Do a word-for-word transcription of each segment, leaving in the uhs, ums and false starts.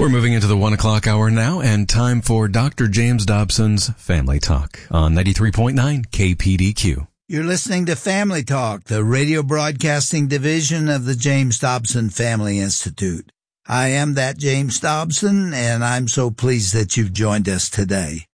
We're moving into the one o'clock hour now, and time for Doctor James Dobson's Family Talk on ninety-three point nine K P D Q. You're listening to Family Talk, the radio broadcasting division of the James Dobson Family Institute. I am that James Dobson, and I'm so pleased that you've joined us today.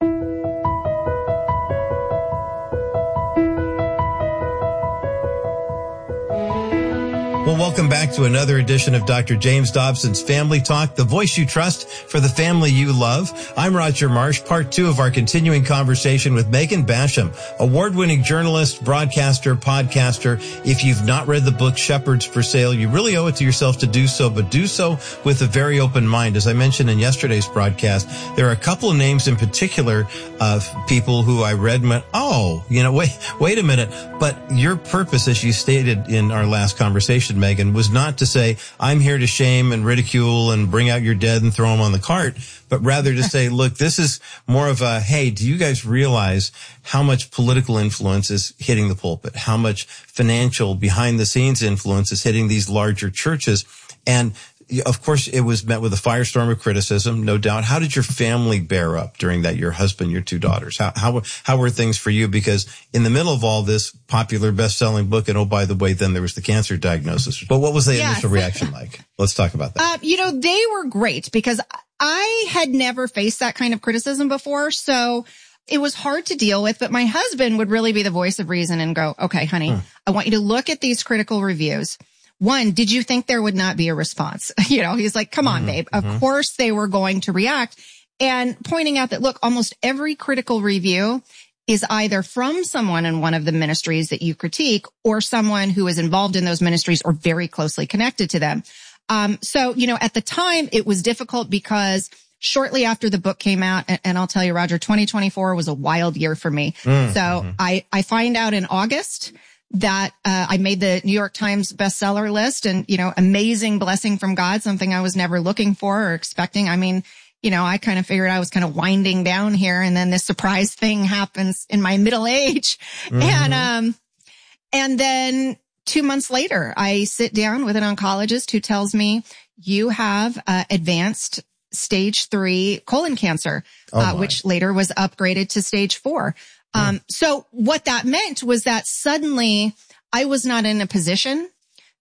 Well, welcome back to another edition of Doctor James Dobson's Family Talk, the voice you trust for the family you love. I'm Roger Marsh, part two of our continuing conversation with Megan Basham, award-winning journalist, broadcaster, podcaster. If you've not read the book Shepherds for Sale, you really owe it to yourself to do so, but do so with a very open mind. As I mentioned in yesterday's broadcast, there are a couple of names in particular of people who I read and went, oh, you know, wait, wait a minute. But your purpose, as you stated in our last conversation, Megan, was not to say, I'm here to shame and ridicule and bring out your dead and throw them on the cart, but rather to say, look, this is more of a, hey, do you guys realize how much political influence is hitting the pulpit? How much financial behind the scenes influence is hitting these larger churches? And of course, it was met with a firestorm of criticism, no doubt. How did your family bear up during that? Your husband, your two daughters. How how how were things for you? Because in the middle of all this popular best-selling book, and oh, by the way, then there was the cancer diagnosis. But what was the yes. initial reaction like? Let's talk about that. Uh, you know, they were great because I had never faced that kind of criticism before, so it was hard to deal with. But my husband would really be the voice of reason and go, okay, honey, hmm. I want you to look at these critical reviews. One, did you think there would not be a response? You know, he's like, come on, babe. Mm-hmm. Of course they were going to react. And pointing out that, look, almost every critical review is either from someone in one of the ministries that you critique or someone who is involved in those ministries or very closely connected to them. Um, so, you know, at the time it was difficult because shortly after the book came out, and, and I'll tell you, Roger, twenty twenty-four was a wild year for me. Mm-hmm. So I, I find out in August that uh, I made the New York Times bestseller list, and, you know, amazing blessing from God, something I was never looking for or expecting. I mean, you know, I kind of figured I was kind of winding down here, and then this surprise thing happens in my middle age. Mm-hmm. And, um, and then two months later, I sit down with an oncologist who tells me you have uh, advanced stage three colon cancer, oh uh, which later was upgraded to stage four. Um, so what that meant was that suddenly I was not in a position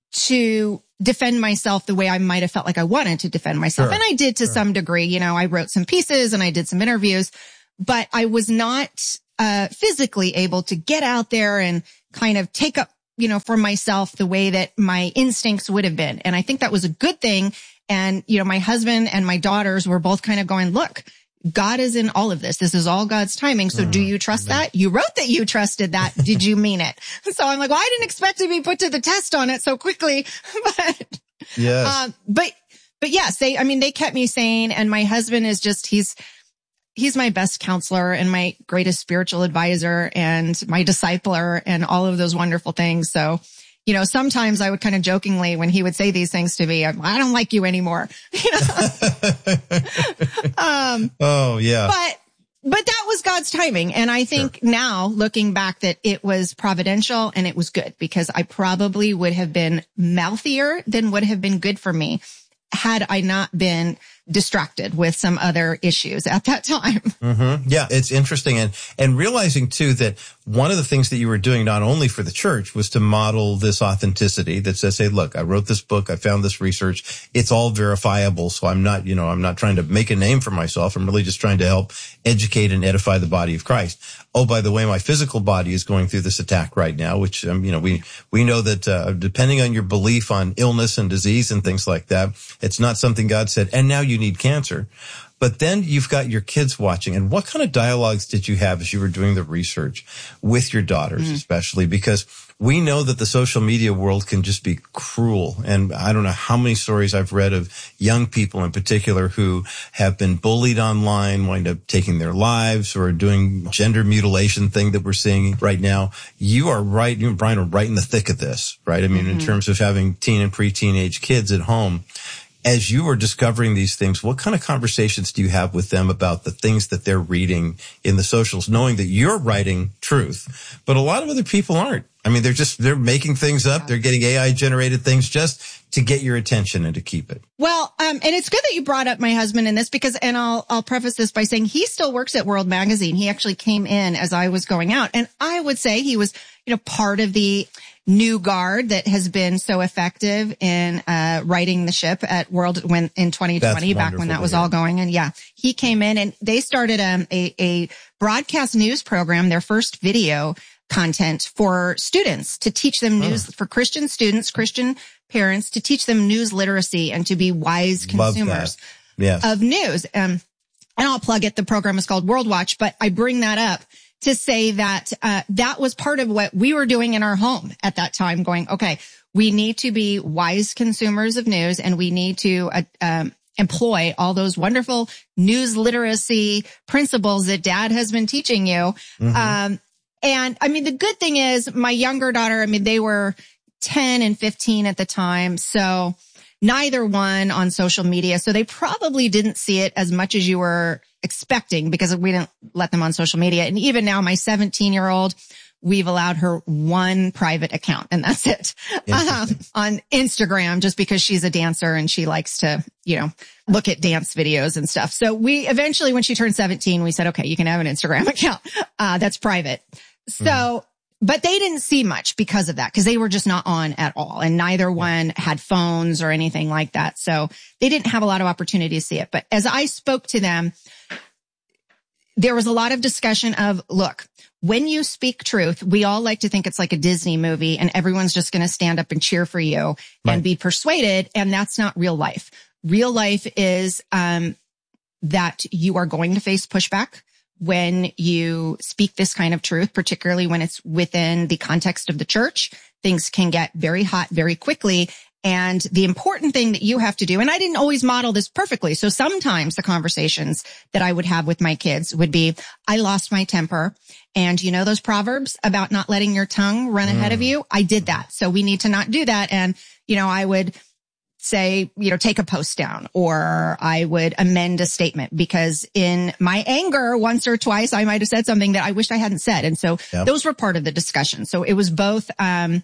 to defend myself the way I might have felt like I wanted to defend myself. Sure. And I did to sure. some degree. You know, I wrote some pieces and I did some interviews, but I was not, uh, physically able to get out there and kind of take up, you know, for myself the way that my instincts would have been. And I think that was a good thing. And, you know, my husband and my daughters were both kind of going, look, God is in all of this. This is all God's timing. So mm, do you trust that? You wrote that you trusted that. Did you mean it? So I'm like, well, I didn't expect to be put to the test on it so quickly. But, yes. Uh, but, but yes, they, I mean, they kept me sane. And my husband is just, he's, he's my best counselor and my greatest spiritual advisor and my discipler and all of those wonderful things. So, you know, sometimes I would kind of jokingly, when he would say these things to me, I'm, I don't like you anymore. You know? um, oh, yeah. But, but that was God's timing. And I think sure. now looking back that it was providential and it was good because I probably would have been mouthier than would have been good for me had I not been distracted with some other issues at that time. Mm-hmm. Yeah, it's interesting. And, and realizing too that one of the things that you were doing not only for the church was to model this authenticity that says, hey, look, I wrote this book. I found this research. It's all verifiable. So I'm not, you know, I'm not trying to make a name for myself. I'm really just trying to help educate and edify the body of Christ. Oh, by the way, my physical body is going through this attack right now, which, um, you know, we, we know that, uh, depending on your belief on illness and disease and things like that, it's not something God said, and now you need cancer. But then you've got your kids watching. And what kind of dialogues did you have as you were doing the research with your daughters, mm-hmm. especially? Because we know that the social media world can just be cruel. And I don't know how many stories I've read of young people in particular who have been bullied online, wind up taking their lives or doing gender mutilation thing that we're seeing right now. You are right. You and Brian are right in the thick of this, right? I mean, mm-hmm. in terms of having teen and pre-teenage kids at home. As you are discovering these things, what kind of conversations do you have with them about the things that they're reading in the socials, knowing that you're writing truth, but a lot of other people aren't? I mean, they're just, they're making things up. They're getting A I generated things just to get your attention and to keep it. Well, um, and it's good that you brought up my husband in this because, and I'll, I'll preface this by saying he still works at World Magazine. He actually came in as I was going out, and I would say he was, you know, part of the new guard that has been so effective in, uh, righting the ship at World when in twenty twenty, back when that was all going. And yeah, he came in and they started, um, a, a broadcast news program, their first video content for students to teach them news oh. for Christian students, Christian parents, to teach them news literacy and to be wise consumers yes. of news. Um, and I'll plug it. The program is called World Watch, but I bring that up to say that, uh, that was part of what we were doing in our home at that time, going, okay, we need to be wise consumers of news and we need to, uh, um, employ all those wonderful news literacy principles that Dad has been teaching you. Mm-hmm. Um, And I mean, the good thing is my younger daughter, I mean, they were ten and fifteen at the time. So neither one on social media. So they probably didn't see it as much as you were expecting because we didn't let them on social media. And even now, my seventeen year old, we've allowed her one private account and that's it uh, on Instagram, just because she's a dancer and she likes to, you know, look at dance videos and stuff. So we eventually, when she turned seventeen, we said, okay, you can have an Instagram account. Uh, that's private. So, mm. but they didn't see much because of that, because they were just not on at all. And neither one had phones or anything like that. So they didn't have a lot of opportunity to see it. But as I spoke to them, there was a lot of discussion of, look, when you speak truth, we all like to think it's like a Disney movie and everyone's just going to stand up and cheer for you right. and be persuaded. And that's not real life. Real life is, um, that you are going to face pushback when you speak this kind of truth, particularly when it's within the context of the church. Things can get very hot very quickly. And the important thing that you have to do, and I didn't always model this perfectly. So sometimes the conversations that I would have with my kids would be, I lost my temper. And you know, those proverbs about not letting your tongue run mm. ahead of you. I did that. So we need to not do that. And, you know, I would say, you know, take a post down, or I would amend a statement because in my anger, once or twice, I might have said something that I wished I hadn't said. And so yep. those were part of the discussion. So it was both, um,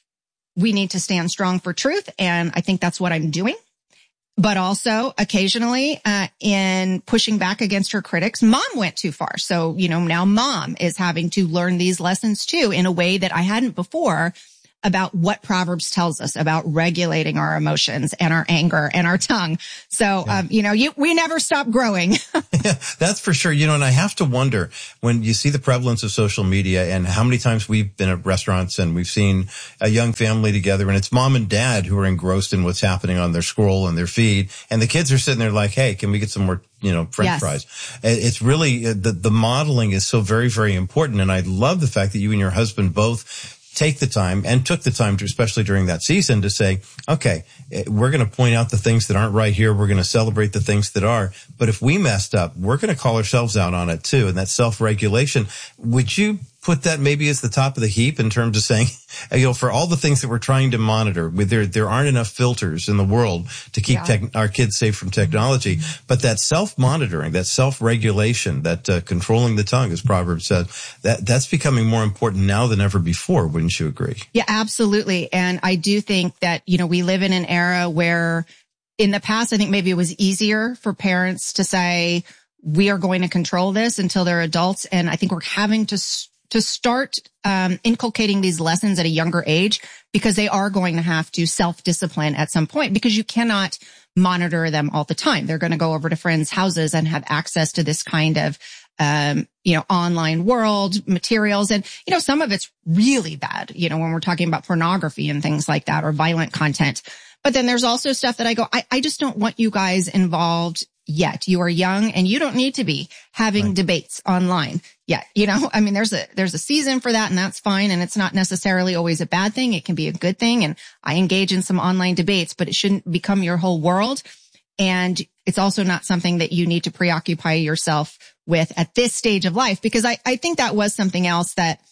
we need to stand strong for truth. And I think that's what I'm doing. But also occasionally, uh, in pushing back against her critics, mom went too far. So, you know, now mom is having to learn these lessons too in a way that I hadn't before, about what Proverbs tells us about regulating our emotions and our anger and our tongue. So, yeah. um, you know, you, we never stop growing. Yeah, that's for sure. You know, and I have to wonder when you see the prevalence of social media and how many times we've been at restaurants and we've seen a young family together and it's mom and dad who are engrossed in what's happening on their scroll and their feed. And the kids are sitting there like, hey, can we get some more, you know, French yes. fries? It's really, the, the modeling is so very, very important. And I love the fact that you and your husband both take the time and took the time to, especially during that season, to say, okay, we're going to point out the things that aren't right here. We're going to celebrate the things that are. But if we messed up, we're going to call ourselves out on it too. And that self-regulation, would you put that maybe as the top of the heap in terms of saying, you know, for all the things that we're trying to monitor, there, there aren't enough filters in the world to keep yeah. tech, our kids safe from technology. But that self-monitoring, that self-regulation, that uh, controlling the tongue, as Proverbs said, that, that's becoming more important now than ever before. Wouldn't you agree? Yeah, absolutely. And I do think that, you know, we live in an era where in the past, I think maybe it was easier for parents to say, we are going to control this until they're adults. And I think we're having to to start um inculcating these lessons at a younger age, because they are going to have to self-discipline at some point, because you cannot monitor them all the time. They're going to go over to friends' houses and have access to this kind of um you know online world materials. And you know some of it's really bad, you know when we're talking about pornography and things like that, or violent content. But then there's also stuff that I go, I, I just don't want you guys involved yet. You are young and you don't need to be having right. debates online yet. You know, I mean, there's a, there's a season for that, and that's fine. And it's not necessarily always a bad thing. It can be a good thing. And I engage in some online debates, but it shouldn't become your whole world. And it's also not something that you need to preoccupy yourself with at this stage of life, because I, I think that was something else that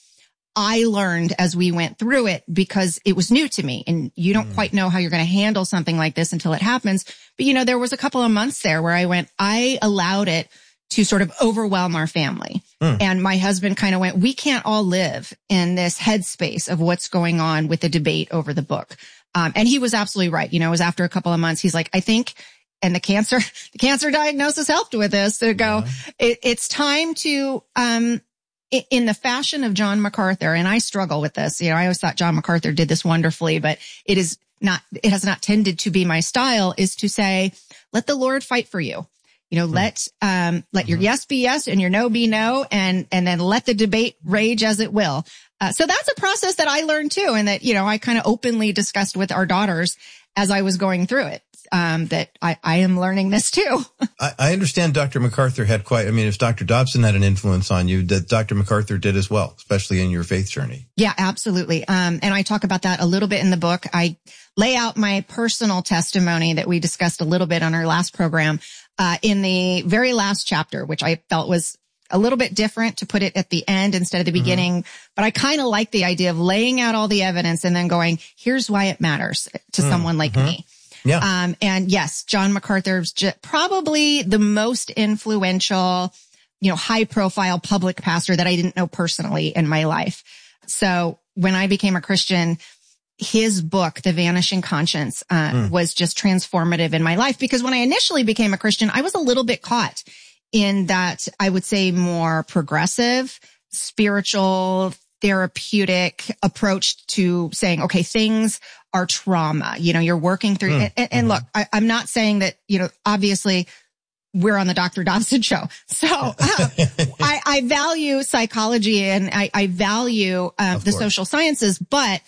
I learned as we went through it because it was new to me, and you don't mm. quite know how you're going to handle something like this until it happens. But, you know, there was a couple of months there where I went, I allowed it to sort of overwhelm our family. Mm. And my husband kind of went, we can't all live in this headspace of what's going on with the debate over the book. Um, and he was absolutely right. You know, it was after a couple of months, he's like, I think, and the cancer, the cancer diagnosis helped with this to go, yeah. it, it's time to, um, in the fashion of John MacArthur, and I struggle with this. You know, I always thought John MacArthur did this wonderfully, but it is not, it has not tended to be my style, is to say, let the Lord fight for you. You know, mm-hmm. let, um, let mm-hmm. your yes be yes and your no be no, and, and then let the debate rage as it will. Uh, so that's a process that I learned too. And that, you know, I kind of openly discussed with our daughters as I was going through it. Um, that I, I am learning this too. I, I understand Doctor MacArthur had quite, I mean, if Doctor Dobson had an influence on you, that Doctor MacArthur did as well, especially in your faith journey. Yeah, absolutely. Um, and I talk about that a little bit in the book. I lay out my personal testimony that we discussed a little bit on our last program, uh, in the very last chapter, which I felt was a little bit different to put it at the end instead of the beginning. Mm-hmm. But I kind of like the idea of laying out all the evidence and then going, here's why it matters to mm-hmm. someone like me. Yeah. Um, and yes, John MacArthur's j- probably the most influential, you know, high profile public pastor that I didn't know personally in my life. So when I became a Christian, his book, The Vanishing Conscience, uh, mm. was just transformative in my life, because when I initially became a Christian, I was a little bit caught in that, I would say, more progressive, spiritual, therapeutic approach to saying, okay, things are trauma. You know, you're working through, mm. and, and look, I, I'm not saying that, you know, obviously we're on the Doctor Dobson show. So uh, I, I value psychology, and I, I value uh, the social sciences, but,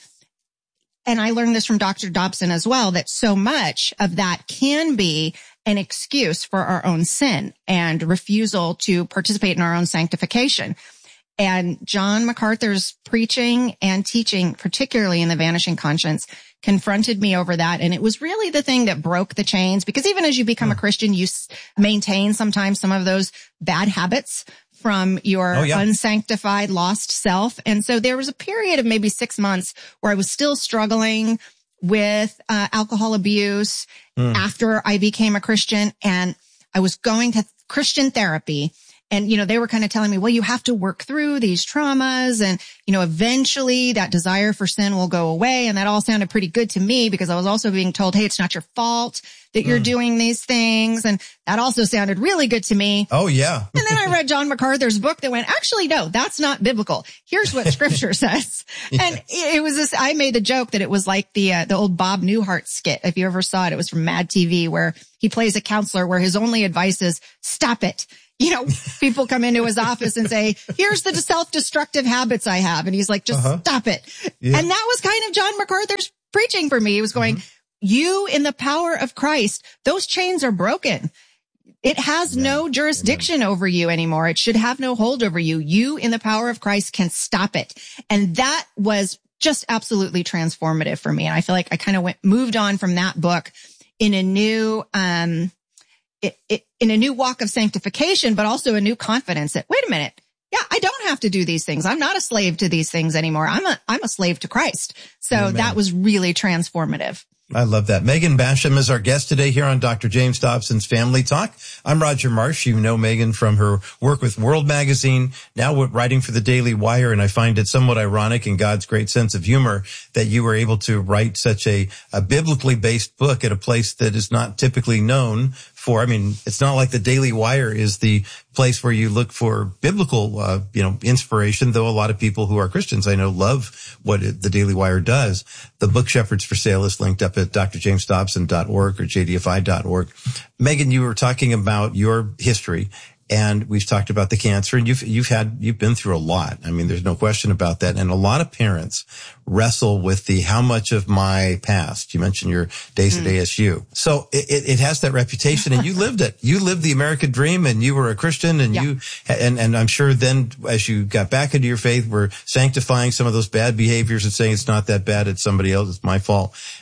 and I learned this from Doctor Dobson as well, that so much of that can be an excuse for our own sin and refusal to participate in our own sanctification. And John MacArthur's preaching and teaching, particularly in The Vanishing Conscience, confronted me over that. And it was really the thing that broke the chains, because even as you become a Christian, you s- maintain sometimes some of those bad habits from your oh, yeah. unsanctified, lost self. And so there was a period of maybe six months where I was still struggling with uh, alcohol abuse mm. after I became a Christian. And I was going to Christian therapy. And, you know, they were kind of telling me, well, you have to work through these traumas, and, you know, eventually that desire for sin will go away. And that all sounded pretty good to me, because I was also being told, hey, it's not your fault that you're mm. doing these things. And that also sounded really good to me. Oh, yeah. And then I read John MacArthur's book that went, actually, no, that's not biblical. Here's what scripture says. Yes. And it was this, I made the joke that it was like the, uh, the old Bob Newhart skit. If you ever saw it, it was from Mad T V, where he plays a counselor where his only advice is stop it. You know, people come into his office and say, here's the self-destructive habits I have. And he's like, just uh-huh. stop it. Yeah. And that was kind of John MacArthur's preaching for me. He was going, mm-hmm. you in the power of Christ, those chains are broken. It has yeah. no jurisdiction Amen. Over you anymore. It should have no hold over you. You in the power of Christ can stop it. And that was just absolutely transformative for me. And I feel like I kind of went, moved on from that book in a new, um, It, it, in a new walk of sanctification, but also a new confidence that, wait a minute. Yeah, I don't have to do these things. I'm not a slave to these things anymore. I'm a, I'm a slave to Christ. So Amen. That was really transformative. I love that. Megan Basham is our guest today here on Doctor James Dobson's Family Talk. I'm Roger Marsh. You know Megan from her work with World Magazine, now writing for the Daily Wire, and I find it somewhat ironic in God's great sense of humor that you were able to write such a, a biblically based book at a place that is not typically known for. I mean, it's not like the Daily Wire is the place where you look for biblical, uh, you know, inspiration, though a lot of people who are Christians, I know, love what it, the Daily Wire does. The book Shepherds for Sale is linked up at d r james dobson dot org or j d f i dot org. Megan, you were talking about your history, and we've talked about the cancer, and you've, you've had, you've been through a lot. I mean, there's no question about that. And a lot of parents wrestle with the, how much of my past, you mentioned your days mm. at A S U. So it, it has that reputation, and you lived it. You lived the American dream, and you were a Christian, and yeah. you, and, and I'm sure then as you got back into your faith, were sanctifying some of those bad behaviors and saying it's not that bad, it's somebody else, it's my fault.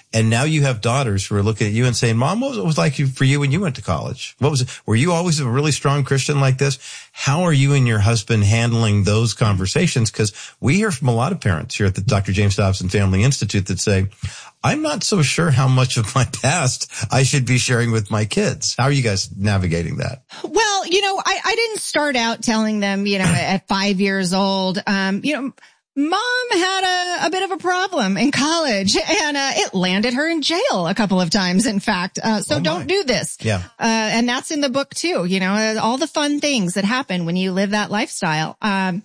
And now you have daughters who are looking at you and saying, Mom, what was it was like for you when you went to college? What was it? Were you always a really strong Christian like this? How are you and your husband handling those conversations? Because we hear from a lot of parents here at the Doctor James Dobson Family Institute that say, I'm not so sure how much of my past I should be sharing with my kids. How are you guys navigating that? Well, you know, I, I didn't start out telling them, you know, at five years old, um, you know, Mom had a, a bit of a problem in college, and uh, it landed her in jail a couple of times, in fact. Uh, so oh don't do this. Yeah. Uh, and that's in the book too, you know, all the fun things that happen when you live that lifestyle. Um,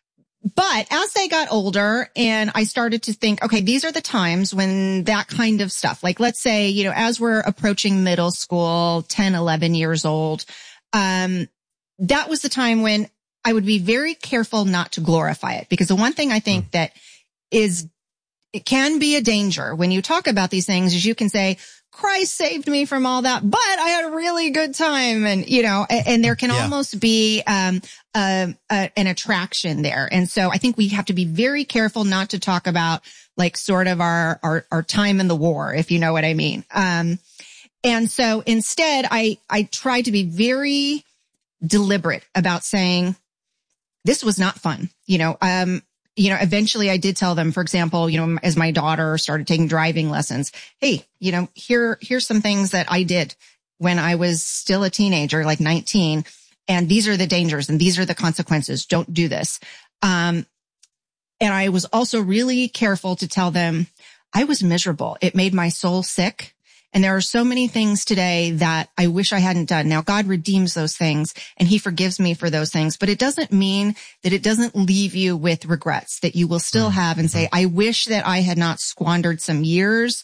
but as they got older and I started to think, okay, these are the times when that kind of stuff, like let's say, you know, as we're approaching middle school, ten, eleven years old, um, that was the time when I would be very careful not to glorify it, because the one thing I think mm. that is, it can be a danger when you talk about these things is you can say, Christ saved me from all that, but I had a really good time. And, you know, and, and there can yeah. almost be, um, a, a, an attraction there. And so I think we have to be very careful not to talk about like sort of our, our, our time in the war, if you know what I mean. Um, and so instead I, I try to be very deliberate about saying, this was not fun. You know, um, you know, eventually I did tell them, for example, you know, as my daughter started taking driving lessons, hey, you know, here, here's some things that I did when I was still a teenager, like nineteen. And these are the dangers and these are the consequences. Don't do this. Um, and I was also really careful to tell them I was miserable. It made my soul sick. And there are so many things today that I wish I hadn't done. Now, God redeems those things and he forgives me for those things, but it doesn't mean that it doesn't leave you with regrets that you will still have and say, I wish that I had not squandered some years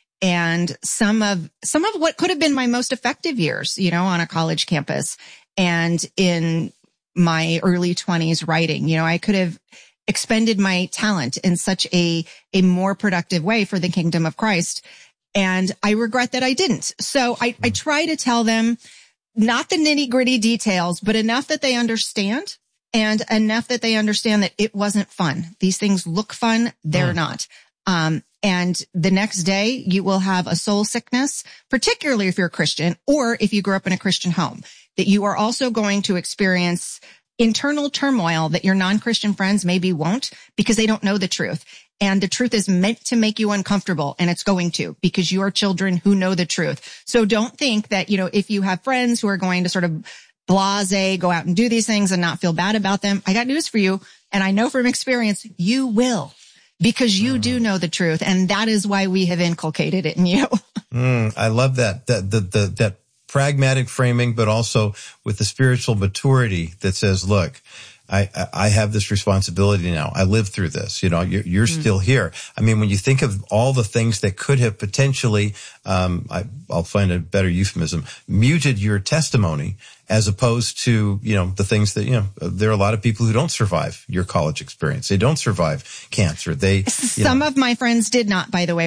and some of, some of what could have been my most effective years, you know, on a college campus and in my early twenties writing. You know, I could have expended my talent in such a, a more productive way for the kingdom of Christ. And I regret that I didn't. So I, I try to tell them not the nitty gritty details, but enough that they understand and enough that they understand that it wasn't fun. These things look fun. They're mm. not. Um, and the next day you will have a soul sickness, particularly if you're a Christian or if you grew up in a Christian home, that you are also going to experience internal turmoil that your non-Christian friends maybe won't because they don't know the truth. And the truth is meant to make you uncomfortable, and it's going to, because you are children who know the truth. So don't think that, you know, if you have friends who are going to sort of blase, go out and do these things and not feel bad about them, I got news for you. And I know from experience, you will, because you mm. do know the truth. And that is why we have inculcated it in you. mm, I love that, that, the, the, that pragmatic framing, but also with the spiritual maturity that says, look, I, I have this responsibility now. I lived through this. You know, you're, you're mm. still here. I mean, when you think of all the things that could have potentially, um, I, I'll find a better euphemism, muted your testimony as opposed to, you know, the things that, you know, there are a lot of people who don't survive your college experience. They don't survive cancer. They, you Some know, of my friends did not, by the way.